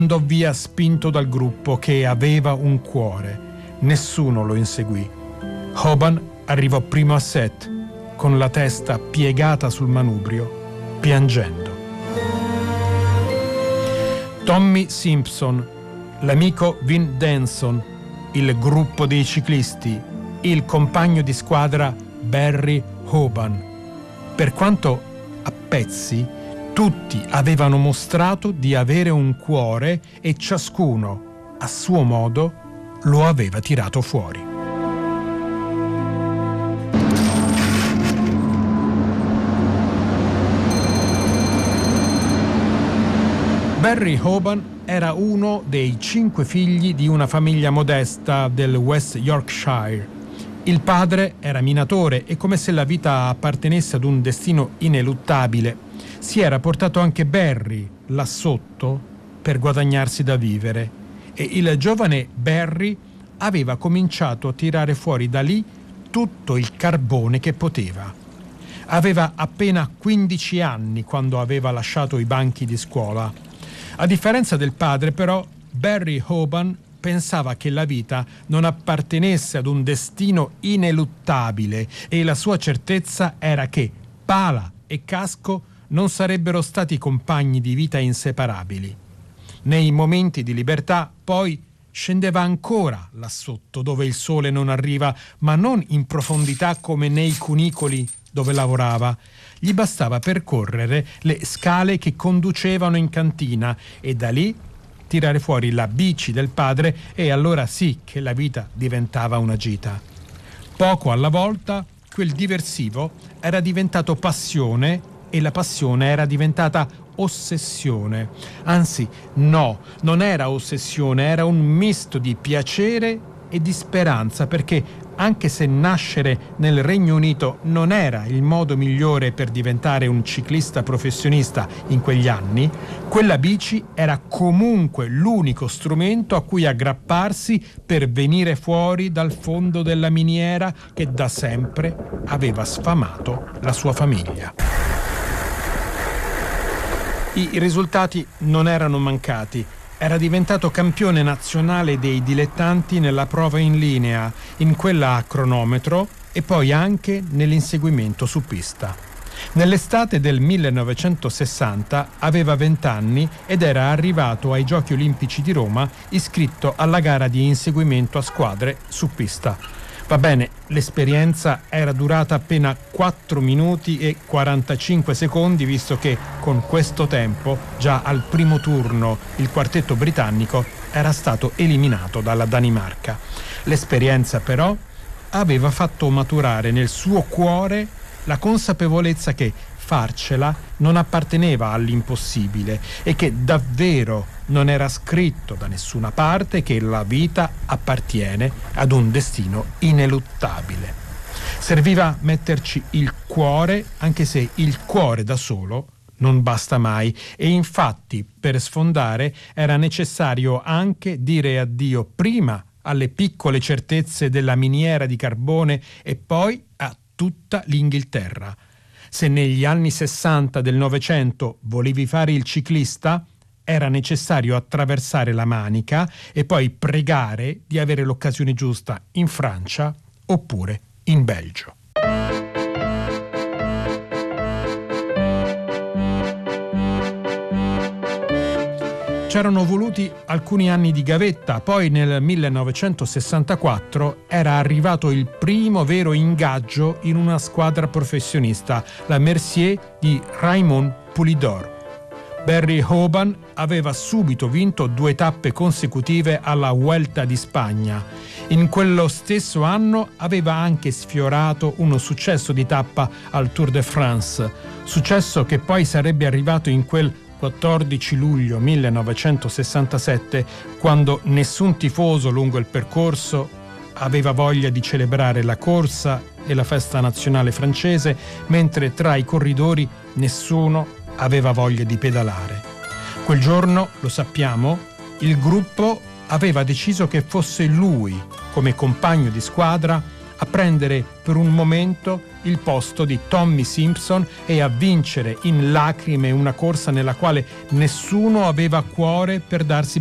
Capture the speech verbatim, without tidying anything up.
Andò via spinto dal gruppo che aveva un cuore. Nessuno lo inseguì. Hoban arrivò primo a Sète, con la testa piegata sul manubrio, piangendo. Tommy Simpson, l'amico Vin Denson, il gruppo dei ciclisti, il compagno di squadra Barry Hoban. Per quanto a pezzi, tutti avevano mostrato di avere un cuore e ciascuno, a suo modo, lo aveva tirato fuori. Barry Hoban era uno dei cinque figli di una famiglia modesta del West Yorkshire. Il padre era minatore e, come se la vita appartenesse ad un destino ineluttabile, si era portato anche Barry là sotto per guadagnarsi da vivere, e il giovane Barry aveva cominciato a tirare fuori da lì tutto il carbone che poteva. Aveva appena quindici anni quando aveva lasciato i banchi di scuola. A differenza del padre, però, Barry Hoban pensava che la vita non appartenesse ad un destino ineluttabile, e la sua certezza era che pala e casco non sarebbero stati compagni di vita inseparabili. Nei momenti di libertà, poi, scendeva ancora là sotto, dove il sole non arriva, ma non in profondità come nei cunicoli dove lavorava. Gli bastava percorrere le scale che conducevano in cantina e da lì tirare fuori la bici del padre, e allora sì che la vita diventava una gita. Poco alla volta quel diversivo era diventato passione e la passione era diventata ossessione. Anzi, no, non era ossessione, era un misto di piacere e di speranza, perché anche se nascere nel Regno Unito non era il modo migliore per diventare un ciclista professionista in quegli anni, quella bici era comunque l'unico strumento a cui aggrapparsi per venire fuori dal fondo della miniera che da sempre aveva sfamato la sua famiglia. I risultati non erano mancati. Era diventato campione nazionale dei dilettanti nella prova in linea, in quella a cronometro e poi anche nell'inseguimento su pista. Nell'estate del millenovecentosessanta aveva venti anni ed era arrivato ai Giochi Olimpici di Roma iscritto alla gara di inseguimento a squadre su pista. Va bene, l'esperienza era durata appena quattro minuti e quarantacinque secondi, visto che con questo tempo, già al primo turno, il quartetto britannico era stato eliminato dalla Danimarca. L'esperienza, però, aveva fatto maturare nel suo cuore la consapevolezza che farcela non apparteneva all'impossibile e che davvero non era scritto da nessuna parte che la vita appartiene ad un destino ineluttabile. Serviva metterci il cuore, anche se il cuore da solo non basta mai, e infatti per sfondare era necessario anche dire addio prima alle piccole certezze della miniera di carbone e poi a tutta l'Inghilterra. Se negli anni sessanta del Novecento volevi fare il ciclista, era necessario attraversare la Manica e poi pregare di avere l'occasione giusta in Francia oppure in Belgio. C'erano voluti alcuni anni di gavetta, poi nel millenovecentosessantaquattro era arrivato il primo vero ingaggio in una squadra professionista, la Mercier di Raymond Poulidor. Barry Hoban aveva subito vinto due tappe consecutive alla Vuelta di Spagna. In quello stesso anno aveva anche sfiorato uno successo di tappa al Tour de France, successo che poi sarebbe arrivato in quel quattordici luglio millenovecentosessantasette, quando nessun tifoso lungo il percorso aveva voglia di celebrare la corsa e la festa nazionale francese, mentre tra i corridori nessuno aveva voglia di pedalare. Quel giorno, lo sappiamo, il gruppo aveva deciso che fosse lui, come compagno di squadra, a prendere per un momento il posto di Tommy Simpson e a vincere in lacrime una corsa nella quale nessuno aveva cuore per darsi